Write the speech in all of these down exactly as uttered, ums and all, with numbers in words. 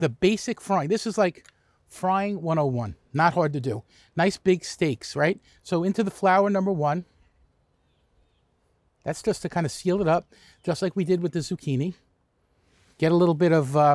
the basic frying. This is like frying one oh one. Not hard to do. Nice big steaks, right? So into the flour, number one. That's just to kind of seal it up, just like we did with the zucchini. Get a little bit of uh,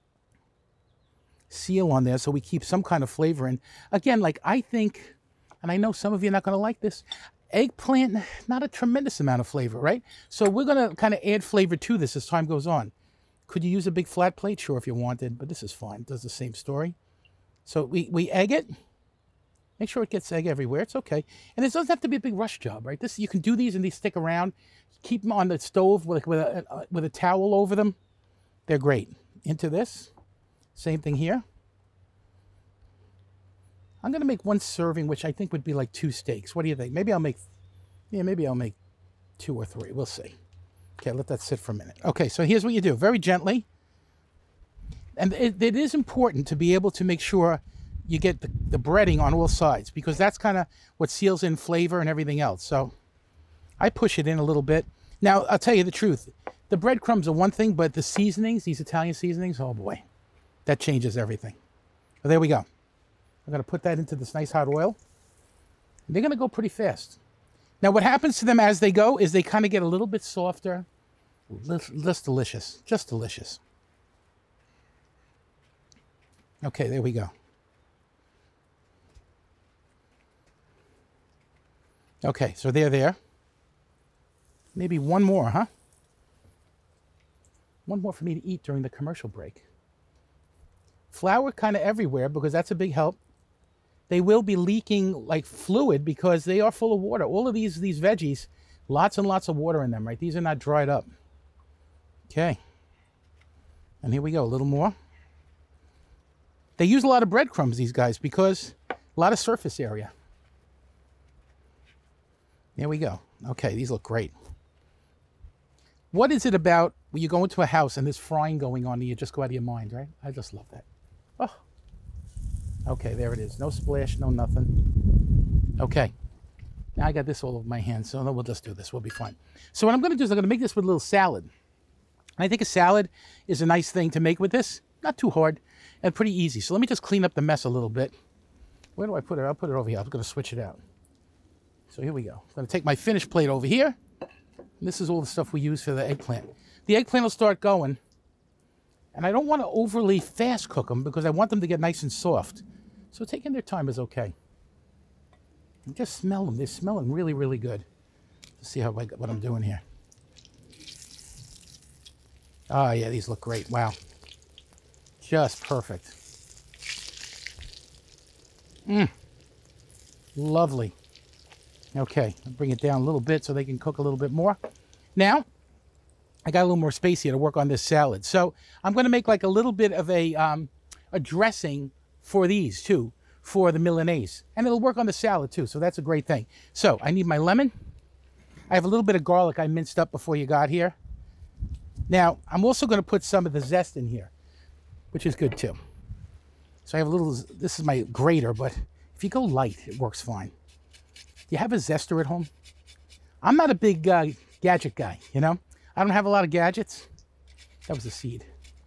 seal on there so we keep some kind of flavor in. Again, like I think, and I know some of you are not going to like this, eggplant, not a tremendous amount of flavor, right? So we're going to kind of add flavor to this as time goes on. Could you use a big flat plate? Sure, if you wanted, but this is fine. It does the same story. So we, we egg it. Make sure it gets egg everywhere. It's okay. And this doesn't have to be a big rush job, right? This, you can do these and these stick around. Keep them on the stove with, with, a, with a towel over them. They're great. Into this. Same thing here. I'm going to make one serving, which I think would be like two steaks. What do you think? Maybe I'll make, yeah, maybe I'll make two or three. We'll see. Okay, let that sit for a minute. Okay, so here's what you do. Very gently. And it, it is important to be able to make sure you get the, the breading on all sides, because that's kind of what seals in flavor and everything else. So I push it in a little bit. Now, I'll tell you the truth. The breadcrumbs are one thing, but the seasonings, these Italian seasonings, oh boy, that changes everything. So there we go. I'm going to put that into this nice hot oil. And they're going to go pretty fast. Now, what happens to them as they go is they kind of get a little bit softer. Just delicious. Just delicious. Okay, there we go. Okay, so they're there. Maybe one more, huh? One more for me to eat during the commercial break. Flour kind of everywhere because that's a big help. They will be leaking like fluid because they are full of water. All of these, these veggies, lots and lots of water in them, right? These are not dried up. Okay. And here we go, a little more. They use a lot of breadcrumbs, these guys, because a lot of surface area. There we go. Okay, these look great. What is it about when you go into a house and there's frying going on and you just go out of your mind, right? I just love that. Oh. Okay, there it is. No splash, no nothing. Okay. Now I got this all over my hands, so we'll just do this. We'll be fine. So what I'm going to do is I'm going to make this with a little salad. And I think a salad is a nice thing to make with this. Not too hard and pretty easy. So let me just clean up the mess a little bit. Where do I put it? I'll put it over here. I'm going to switch it out. So here we go. I'm going to take my finished plate over here. And this is all the stuff we use for the eggplant. The eggplant will start going. And I don't want to overly fast cook them because I want them to get nice and soft. So taking their time is okay. And just smell them. They're smelling really, really good. Let's see how I, what I'm doing here. Oh, yeah, these look great. Wow. Just perfect. Mmm. Lovely. Okay, I'll bring it down a little bit so they can cook a little bit more. Now, I got a little more space here to work on this salad. So I'm going to make like a little bit of a, um, a dressing for these too, for the Milanese. And it'll work on the salad too, so that's a great thing. So I need my lemon. I have a little bit of garlic I minced up before you got here. Now, I'm also going to put some of the zest in here, which is good too. So I have a little, this is my grater, but if you go light, it works fine. Do you have a zester at home? I'm not a big uh, gadget guy, you know? I don't have a lot of gadgets. That was a seed.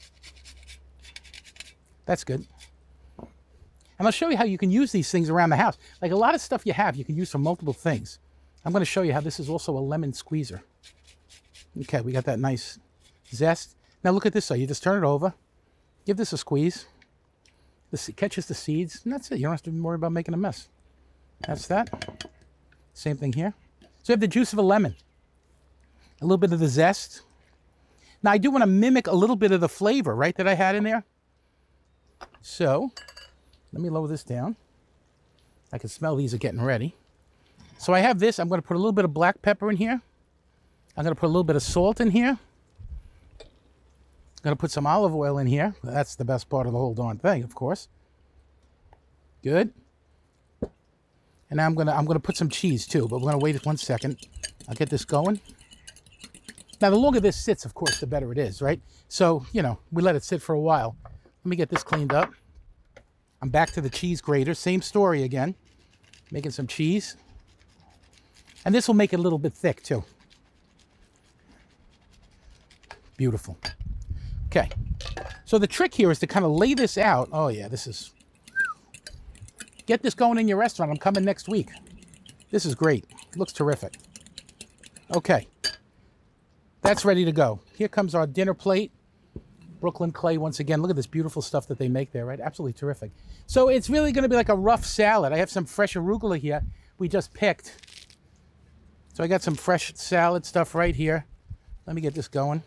That's good. And I'll show you how you can use these things around the house. Like a lot of stuff you have, you can use for multiple things. I'm going to show you how this is also a lemon squeezer. Okay, we got that nice zest. Now look at this side. You just turn it over. Give this a squeeze. This catches the seeds, and that's it. You don't have to worry about making a mess. That's that. Same thing here. So you have the juice of a lemon. A little bit of the zest. Now I do want to mimic a little bit of the flavor, right, that I had in there. So, let me lower this down. I can smell these are getting ready. So I have this. I'm going to put a little bit of black pepper in here. I'm going to put a little bit of salt in here. I'm going to put some olive oil in here. That's the best part of the whole darn thing, of course. Good. And now I'm going to I'm going to put some cheese too, but we're going to wait one second. I'll get this going. Now, the longer this sits, of course, the better it is, right? So, you know, we let it sit for a while. Let me get this cleaned up. I'm back to the cheese grater. Same story again. Making some cheese. And this will make it a little bit thick, too. Beautiful. Okay. So the trick here is to kind of lay this out. Oh yeah, this is, get this going in your restaurant. I'm coming next week. This is great. Looks terrific. Okay. That's ready to go. Here comes our dinner plate. Brooklyn Clay once again. Look at this beautiful stuff that they make there, right? Absolutely terrific. So it's really going to be like a rough salad. I have some fresh arugula here we just picked. So I got some fresh salad stuff right here. Let me get this going.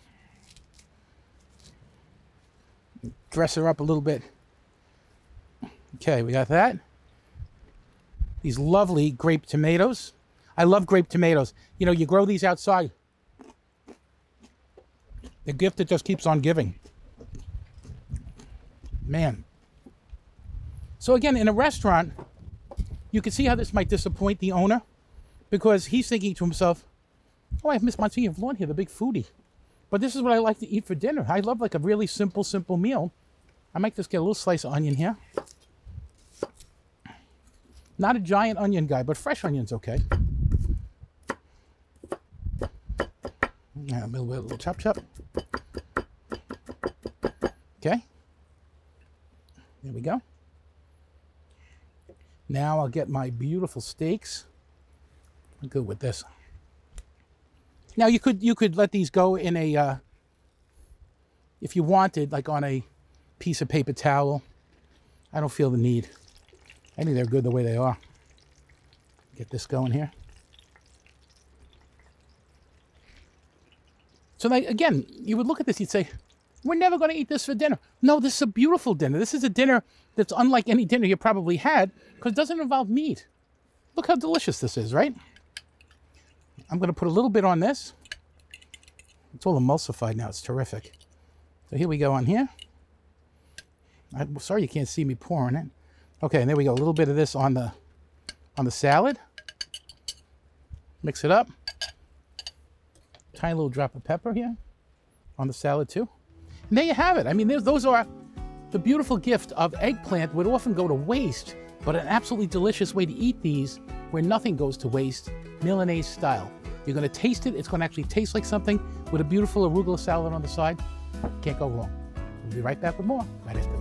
Dress her up a little bit. Okay, we got that. These lovely grape tomatoes. I love grape tomatoes. You know, you grow these outside. The gift that just keeps on giving. Man. So again, in a restaurant, you can see how this might disappoint the owner, because he's thinking to himself, oh, I have Miss Monsignor Vaughn here, the big foodie. But this is what I like to eat for dinner. I love like a really simple, simple meal. I might just get a little slice of onion here. Not a giant onion guy, but fresh onion's okay. Yeah, a little bit, a little chop chop. Okay. There we go. Now I'll get my beautiful steaks. I'm good with this. Now you could you could let these go in a, uh, if you wanted, like on a piece of paper towel. I don't feel the need. I think they're good the way they are. Get this going here. So like, again, you would look at this, you'd say, we're never going to eat this for dinner. No, this is a beautiful dinner. This is a dinner that's unlike any dinner you probably had, because it doesn't involve meat. Look how delicious this is, right? I'm going to put a little bit on this. It's all emulsified now. It's terrific. So here we go on here. I'm sorry you can't see me pouring it. Okay, and there we go. A little bit of this on the on the salad. Mix it up. Tiny little drop of pepper here on the salad too. And there you have it. I mean, those are the beautiful gift of eggplant. Would often go to waste, but an absolutely delicious way to eat these where nothing goes to waste, Milanese style. You're going to taste it. It's going to actually taste like something with a beautiful arugula salad on the side. Can't go wrong. We'll be right back with more right after